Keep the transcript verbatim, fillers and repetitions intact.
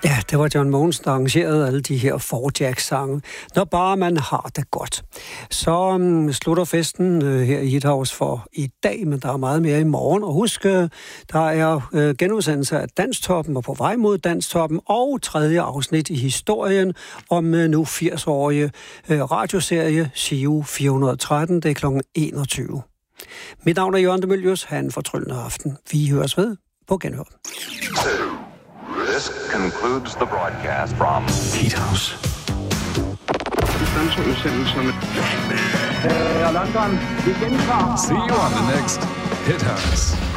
Ja, det var John Mogensen, der arrangerede alle de her four-jack-sange. Når bare man har det godt. Så um, slutter festen uh, her i Hithouse for i dag, men der er meget mere i morgen. Og husk, uh, der er uh, genudsendelse af Danstoppen og på vej mod Danstoppen, og tredje afsnit i historien om uh, nu firs-årige uh, radioserie Giro fire hundrede og tretten. Det er klokken enogtyve. Mit navn er Jørgen de Mylius. Ha' en fortryllende aften. Vi høres ved på genhør. This concludes the broadcast from Hithouse. London, vi gentager. See you on the next Hithouse.